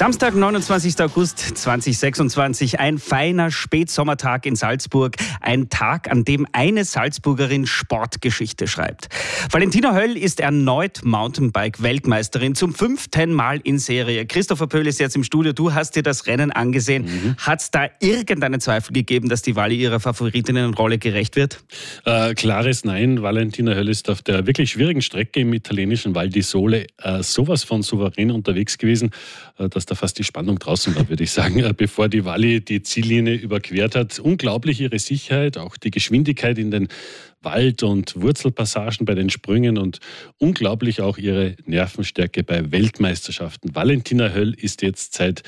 Samstag, 29. August 2026, ein feiner Spätsommertag in Salzburg. Ein Tag, an dem eine Salzburgerin Sportgeschichte schreibt. Valentina Höll ist erneut Mountainbike-Weltmeisterin, zum 5. Mal in Serie. Christopher Pöhl ist jetzt im Studio, du hast dir das Rennen angesehen. Hat es da irgendeinen Zweifel gegeben, dass die Wally ihrer Favoritinnenrolle gerecht wird? Klares Nein. Valentina Höll ist auf der wirklich schwierigen Strecke im italienischen Val di Sole sowas von souverän unterwegs gewesen, dass da fast die Spannung draußen war, würde ich sagen, bevor die Wally die Ziellinie überquert hat. Unglaublich ihre Sicherheit, auch die Geschwindigkeit in den Wald- und Wurzelpassagen bei den Sprüngen und unglaublich auch ihre Nervenstärke bei Weltmeisterschaften. Valentina Höll ist jetzt seit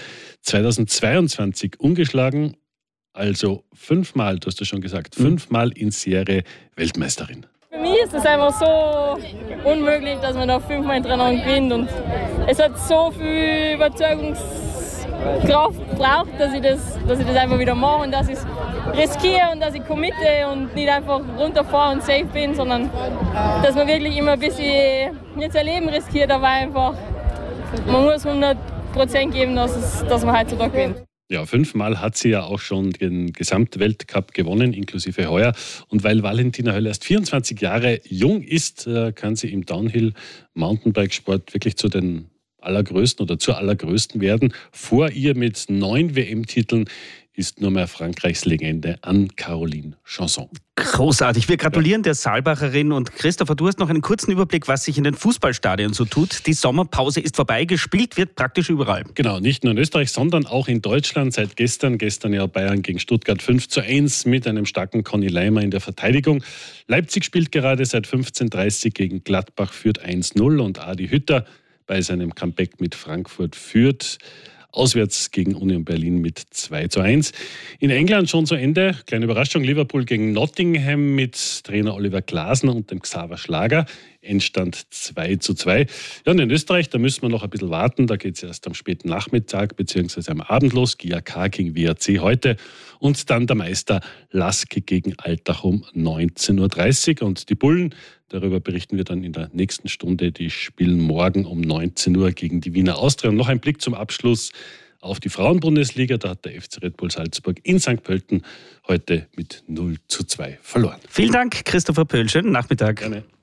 2022 ungeschlagen, also 5-mal, du hast ja schon gesagt, 5-mal in Serie Weltmeisterin. Für mich ist es einfach so unmöglich, dass man da 5-mal hintereinander gewinnt. Und es hat so viel Überzeugungskraft gebraucht, dass ich das einfach wieder mache und dass ich es riskiere und dass ich committe und nicht einfach runterfahre und safe bin, sondern dass man wirklich immer ein bisschen nicht sein Leben riskiert, aber einfach, man muss 100% geben, dass man heutzutage gewinnt. Ja, 5-mal hat sie ja auch schon den Gesamtweltcup gewonnen, inklusive heuer. Und weil Valentina Höll erst 24 Jahre jung ist, kann sie im Downhill-Mountainbikesport wirklich zu den allergrößten oder zur allergrößten werden. Vor ihr mit 9 WM-Titeln ist nur mehr Frankreichs Legende Anne-Caroline Chanson. Großartig. Wir gratulieren der Saalbacherin. Und Christopher, du hast noch einen kurzen Überblick, was sich in den Fußballstadien so tut. Die Sommerpause ist vorbei, gespielt wird praktisch überall. Genau, nicht nur in Österreich, sondern auch in Deutschland seit gestern. Gestern ja Bayern gegen Stuttgart 5:1 mit einem starken Conny Leimer in der Verteidigung. Leipzig spielt gerade seit 15:30 gegen Gladbach, führt 1:0 und Adi Hütter bei seinem Comeback mit Frankfurt führt auswärts gegen Union Berlin mit 2:1. In England schon zu Ende. Kleine Überraschung, Liverpool gegen Nottingham mit Trainer Oliver Glasner und dem Xaver Schlager. Endstand 2:2. Ja, und in Österreich, da müssen wir noch ein bisschen warten. Da geht es erst am späten Nachmittag bzw. am Abend los. GAK gegen WRC heute. Und dann der Meister Laske gegen Altach um 19:30 Uhr. Und die Bullen, darüber berichten wir dann in der nächsten Stunde, die spielen morgen um 19 Uhr gegen die Wiener Austria. Und noch ein Blick zum Abschluss auf die Frauenbundesliga. Da hat der FC Red Bull Salzburg in St. Pölten heute mit 0:2 verloren. Vielen Dank, Christopher Pöhl. Schönen Nachmittag. Gerne.